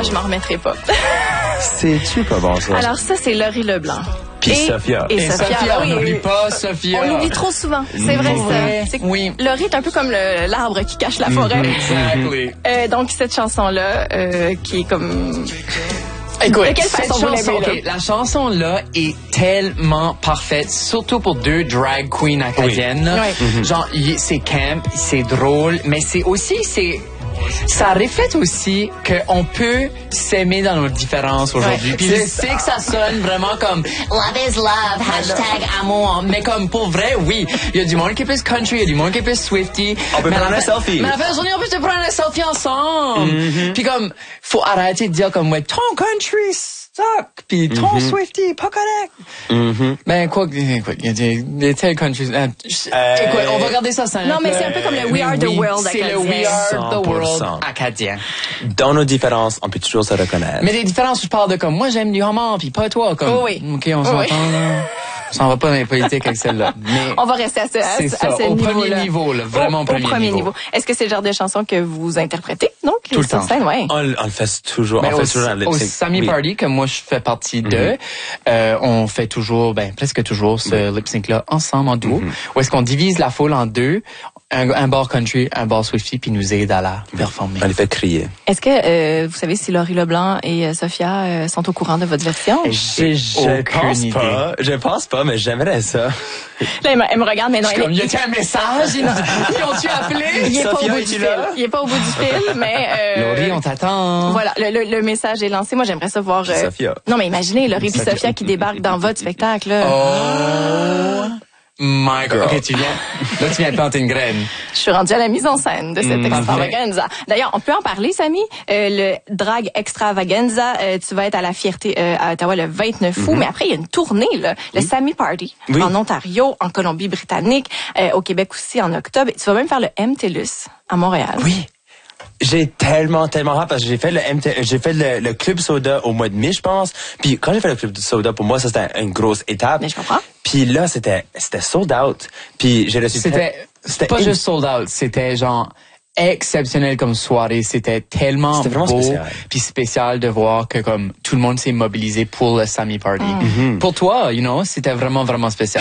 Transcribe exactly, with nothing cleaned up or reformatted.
je m'en remettrai pas. C'est-tu pas bon, ça? Alors ça, c'est Laurie Leblanc. Puis et, Sophia. Et, Et Sophia, Sophia, oui, on n'oublie oui. pas Sophia. On l'oublie trop souvent, c'est vrai Ouais. ça. C'est que Oui. Laurie est un peu comme le- l'arbre qui cache la forêt. Exactly. Euh, donc cette chanson-là, euh, qui est comme... Écoute, de quelle cette façon vous l'aimez, chanson, là? ok, la chanson là est tellement parfaite, surtout pour deux drag queens acadiennes. là. Oui. Genre, y- c'est camp, c'est drôle, mais c'est aussi, c'est ça reflète aussi qu'on peut s'aimer dans nos différences aujourd'hui. Ouais. Puis je sais que ça sonne vraiment comme love is love, hashtag amour. Mais comme pour vrai, oui, il y a du monde qui est plus country, il y a du monde qui est plus Swifty. On peut Mais prendre à la un fin- selfie. Mais à la fin de la journée, on peut se prendre un selfie ensemble. Puis comme, faut arrêter de dire comme, ouais, ton country suck, puis ton Swifty, pas correct. Mm-hmm. Ben, quoi, écoute, il y a des, des tels countries. Euh, Euh, écoute, on va regarder ça sans Non, mais c'est un peu comme le We Are the World C'est le We acadien. Are the World cent pour cent. acadien. Dans nos différences, on peut toujours se reconnaître. Mais des différences, je parle de comme, moi j'aime du homard, puis pas toi, comme. Oh oui. OK, on Oh s'entend, oui. là. On s'en va pas dans les politiques avec celle-là. Mais On va rester à ce, à, c'est ce- ça, à ce au niveau-là. premier niveau, là, vraiment au, au premier au premier niveau. niveau. Est-ce que c'est le genre de chanson que vous interprétez, donc? Tout le sur temps. scène? Ouais. On, on le fait toujours. Ben, on au, fait toujours un lip au sync. Sammy Oui. Party, que moi je fais partie de, euh, on fait toujours, ben presque toujours ce lip sync là ensemble en duo, où est-ce qu'on divise la foule en deux, un, un bar country, un bar Swifty, puis nous aide à la performer. On les fait crier. Est-ce que euh, vous savez si Laurie Leblanc et euh, Sophia euh, sont au courant de votre version? J'ai Je aucune pense idée. pas. Je pense pas, mais j'aimerais ça. Là, elle me, elle me regarde, mais non, Je suis elle- comme, y a-t-il un message? Ils, ils ont-tu appelé? il est pas au Sophia, bout es-tu du là? fil. Il est pas au bout du fil, mais... Euh, Laurie, on t'attend. Voilà, le, le, le message est lancé. Moi, j'aimerais ça voir... euh, Sophia. Non, mais imaginez, Laurie et Sophia qui débarquent dans votre spectacle. Là. Oh my God. Ok, tu viens. Là, tu viens de planter une graine. Je suis rendue à la mise en scène de cette Mm, extravaganza. D'ailleurs, on peut en parler, Samy. Euh, le drag extravaganza, euh, tu vas être à la Fierté euh, à Ottawa le vingt-neuf août, mais après, il y a une tournée, là, le Sammy Party, Oui. en Ontario, en Colombie-Britannique, euh, au Québec aussi, en octobre. Tu vas même faire le M T L U S à Montréal. Oui. J'ai tellement, tellement hâte parce que j'ai fait le M T, j'ai fait le, le Club Soda au mois de mai, je pense. Puis quand j'ai fait le Club Soda, pour moi, ça c'était une grosse étape. Mais je comprends. Puis là, c'était, c'était sold out. Puis j'ai reçu... C'était, c'était pas in- juste sold out, c'était genre exceptionnel comme soirée. C'était tellement C'était vraiment beau spécial. puis spécial de voir que comme tout le monde s'est mobilisé pour le Sammy Party. Pour toi, you know, c'était vraiment, vraiment spécial.